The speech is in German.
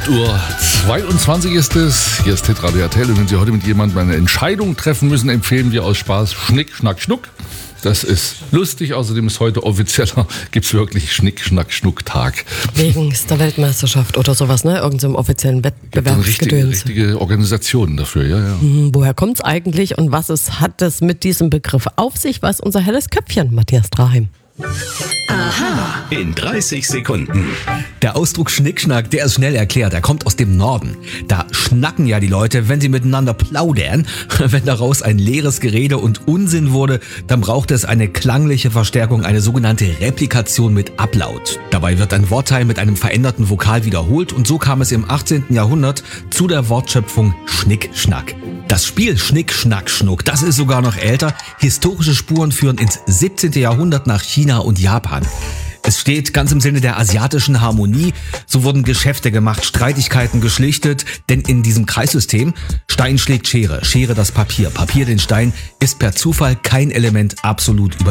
8:22 Uhr ist es. Hier ist Hitradio RTL. Und wenn Sie heute mit jemandem eine Entscheidung treffen müssen, empfehlen wir aus Spaß Schnick, Schnack, Schnuck. Das ist lustig. Außerdem ist heute offizieller, gibt's wirklich Schnick, Schnack, Schnuck-Tag. Wegen der Weltmeisterschaft oder sowas, ne? Irgend so einem offiziellen Wettbewerbsgedöns. Richtige Organisationen dafür, ja. Woher kommt's eigentlich und hat es mit diesem Begriff auf sich? Was unser helles Köpfchen, Matthias Draheim. Aha. In 30 Sekunden. Der Ausdruck Schnickschnack, der ist schnell erklärt. Er kommt aus dem Norden. Da schnacken ja die Leute, wenn sie miteinander plaudern. Wenn daraus ein leeres Gerede und Unsinn wurde, dann braucht es eine klangliche Verstärkung, eine sogenannte Replikation mit Ablaut. Dabei wird ein Wortteil mit einem veränderten Vokal wiederholt und so kam es im 18. Jahrhundert zu der Wortschöpfung Schnickschnack. Das Spiel Schnick, Schnack, Schnuck, das ist sogar noch älter. Historische Spuren führen ins 17. Jahrhundert nach China und Japan. Es steht ganz im Sinne der asiatischen Harmonie. So wurden Geschäfte gemacht, Streitigkeiten geschlichtet. Denn in diesem Kreissystem Stein schlägt Schere, Schere das Papier, Papier den Stein, ist per Zufall kein Element absolut